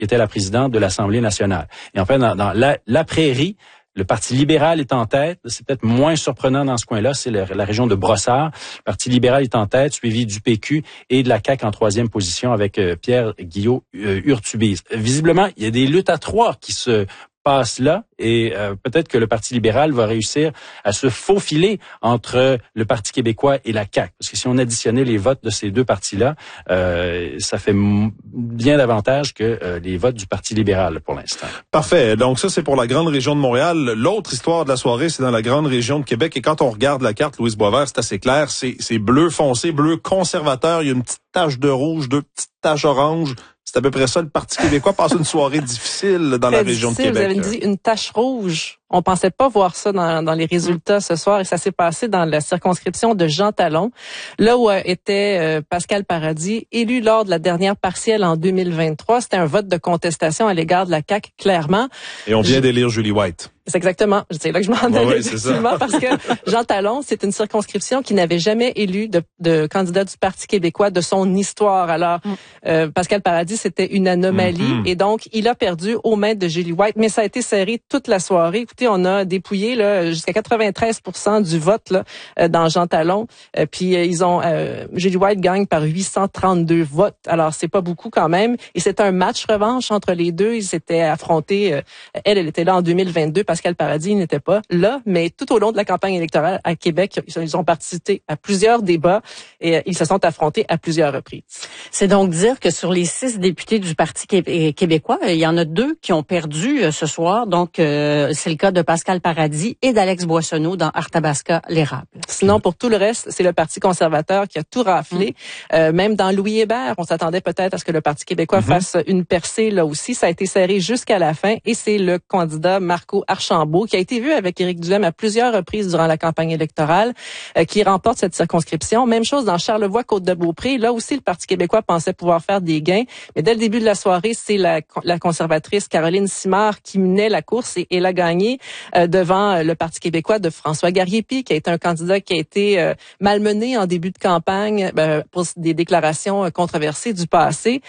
qui était la présidente de l'Assemblée nationale. Et enfin, dans la Prairie, le Parti libéral est en tête. C'est peut-être moins surprenant dans ce coin-là. C'est la région de Brossard. Le Parti libéral est en tête, suivi du PQ et de la CAQ en troisième position avec Pierre Guillot-Urtubise. Visiblement, il y a des luttes à trois qui se passe là et peut-être que le Parti libéral va réussir à se faufiler entre le Parti québécois et la CAQ. Parce que si on additionnait les votes de ces deux partis-là, ça fait bien davantage que les votes du Parti libéral pour l'instant. Parfait. Donc ça, c'est pour la grande région de Montréal. L'autre histoire de la soirée, c'est dans la grande région de Québec. Et quand on regarde la carte, Louise Boisvert, c'est assez clair. C'est bleu foncé, bleu conservateur. Il y a une petite tache de rouge, deux petites taches oranges. C'est à peu près ça, le Parti québécois passe une soirée difficile dans la région de Québec. Vous avez dit une tache rouge. On pensait pas voir ça dans les résultats ce soir et ça s'est passé dans la circonscription de Jean Talon, là où était Pascal Paradis, élu lors de la dernière partielle en 2023. C'était un vote de contestation à l'égard de la CAQ, clairement. Et on vient d'élire Julie White. C'est exactement, c'est là que je m'en allais, effectivement, parce que Jean Talon, c'est une circonscription qui n'avait jamais élu de candidat du Parti québécois de son histoire. Alors, Pascal Paradis, c'était une anomalie et donc, il a perdu aux mains de Julie White, mais ça a été serré toute la soirée. Écoutez, on a dépouillé là jusqu'à 93% du vote là dans Jean Talon, puis Julie White gagne par 832 votes. Alors, c'est pas beaucoup quand même, et c'est un match revanche entre les deux. Ils s'étaient affrontés, elle était là en 2022, Pascal Paradis n'était pas là, mais tout au long de la campagne électorale à Québec, ils ont participé à plusieurs débats et ils se sont affrontés à plusieurs reprises. C'est donc dire que sur les 6 députés du Parti québécois, il y en a 2 qui ont perdu ce soir. Donc, c'est le cas de Pascal Paradis et d'Alex Boissonneau dans Arthabasca-l'Érable. Sinon, pour tout le reste, c'est le Parti conservateur qui a tout raflé. Même dans Louis Hébert, on s'attendait peut-être à ce que le Parti québécois fasse une percée là aussi. Ça a été serré jusqu'à la fin et c'est le candidat Marco Archambault, qui a été vu avec Éric Duhem à plusieurs reprises durant la campagne électorale, qui remporte cette circonscription. Même chose dans Charlevoix-Côte-de-Beaupré. Là aussi, le Parti québécois pensait pouvoir faire des gains. Mais dès le début de la soirée, c'est la conservatrice Caroline Simard qui menait la course et elle a gagné devant le Parti québécois de François Garriépi, qui a été un candidat qui a été malmené en début de campagne pour des déclarations controversées du passé.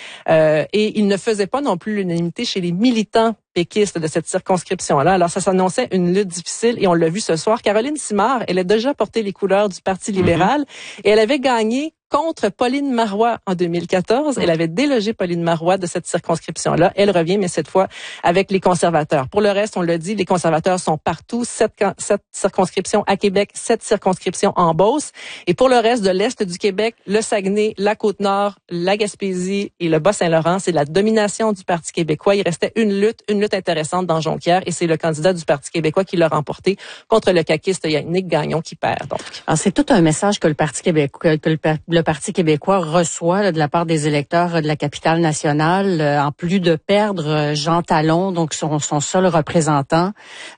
Et il ne faisait pas non plus l'unanimité chez les militants péquiste de cette circonscription-là. Alors, ça s'annonçait une lutte difficile et on l'a vu ce soir. Caroline Simard, elle a déjà porté les couleurs du Parti libéral et elle avait gagné contre Pauline Marois en 2014. Elle avait délogé Pauline Marois de cette circonscription-là. Elle revient, mais cette fois avec les conservateurs. Pour le reste, on l'a dit, les conservateurs sont partout. 7 circonscriptions à Québec, 7 circonscriptions en Beauce. Et pour le reste de l'Est du Québec, le Saguenay, la Côte-Nord, la Gaspésie et le Bas-Saint-Laurent, c'est la domination du Parti québécois. Il restait une lutte intéressante dans Jonquière et c'est le candidat du Parti québécois qui l'a remporté contre le caquiste Yannick Gagnon qui perd. Donc, alors, c'est tout un message que le Parti québécois, le Parti québécois reçoit là, de la part des électeurs de la capitale nationale, en plus de perdre Jean Talon, donc son seul représentant.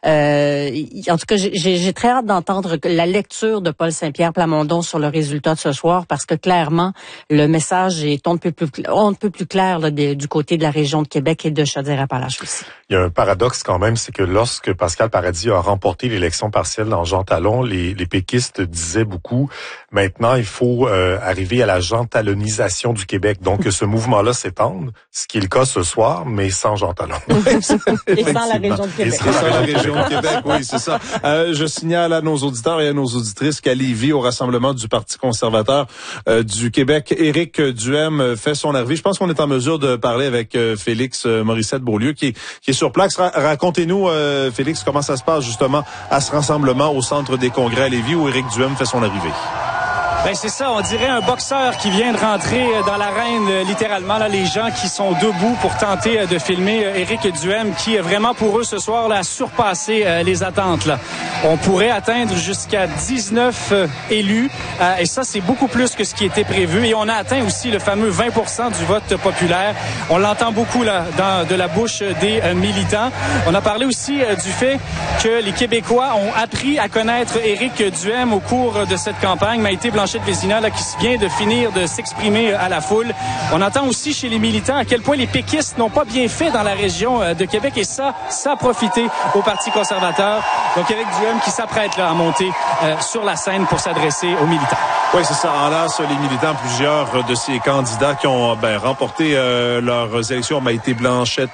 En tout cas, j'ai très hâte d'entendre la lecture de Paul Saint-Pierre Plamondon sur le résultat de ce soir, parce que clairement, le message est on ne peut plus clair là, du côté de la région de Québec et de Chaudière-Appalaches aussi. Il y a un paradoxe quand même, c'est que lorsque Pascal Paradis a remporté l'élection partielle dans Jean Talon, les péquistes disaient beaucoup, maintenant il faut arriver à la Jean Talonisation du Québec. Donc que ce mouvement-là s'étende, ce qui est le cas ce soir, mais sans Jean Talon. Et sans la région de Québec. Et sans la région de Québec, oui, c'est ça. Je signale à nos auditeurs et à nos auditrices qu'à Lévis, au rassemblement du Parti conservateur du Québec, Éric Duhem fait son arrivée. Je pense qu'on est en mesure de parler avec Félix Morissette-Beaulieu qui est sur place. Racontez-nous, Félix, comment ça se passe justement à ce rassemblement au Centre des Congrès à Lévis où Éric Duhem fait son arrivée. Ben c'est ça, on dirait un boxeur qui vient de rentrer dans l'arène, littéralement, là, les gens qui sont debout pour tenter de filmer Éric Duhem, qui vraiment pour eux ce soir là, a surpassé les attentes. Là. On pourrait atteindre jusqu'à 19 élus, et ça c'est beaucoup plus que ce qui était prévu. Et on a atteint aussi le fameux 20% du vote populaire. On l'entend beaucoup là, de la bouche des militants. On a parlé aussi du fait que les Québécois ont appris à connaître Éric Duhem au cours de cette campagne. Maïté Blanchard Blanchet-Vézina là, qui vient de finir de s'exprimer à la foule. On entend aussi chez les militants à quel point les péquistes n'ont pas bien fait dans la région de Québec et ça a profité au Parti conservateur. Donc Éric Duhem qui s'apprête là à monter sur la scène pour s'adresser aux militants. Oui, c'est ça. En lasse les militants, plusieurs de ces candidats qui ont remporté leurs élections, Maïté Blanchette,